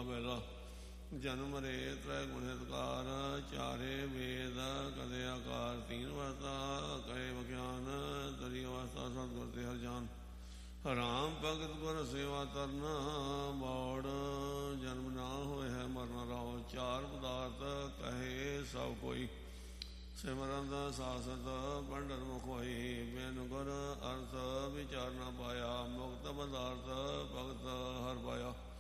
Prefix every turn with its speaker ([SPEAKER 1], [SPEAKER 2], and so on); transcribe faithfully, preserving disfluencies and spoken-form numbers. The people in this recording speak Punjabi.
[SPEAKER 1] ਪਹਿਲਾ ਜਨਮ ਰੇ ਤ੍ਰੈ ਗੁਣ ਹਿਤਕਾਰ ਚਾਰੇ ਵੇਦ ਕਦੇ ਆਕਾਰ ਤੀਨ ਵਰਤਾ ਕਹੇ ਵਿਗਿਆਨ ਤਰੀ ਅਵਸਥਾ ਸਤਿਗੁਰ ਤੇ ਹਰ ਜਾਨ ਰਾਮ ਭਗਤ ਗੁਰ ਸੇਵਾ ਤਰਨਾ ਮੋੜ ਜਨਮ ਨਾ ਹੋਏ ਹੈ ਮਰਨਾ ਰਾਓ ਚਾਰ ਪਦਾਰਥ ਕਹੇ ਸਭ ਕੋਈ ਸਿਮਰਨ ਦਾ ਸਾਸਤ ਪੰਡਰ ਮੁਖ ਹੋਈ ਬਿਨ ਗੁਰ ਅਰਥ ਵਿਚਾਰ ਨਾ ਪਾਇਆ ਮੁਕਤ ਪਦਾਰਥ ਭਗਤ ਹਰ ਪਾਇਆ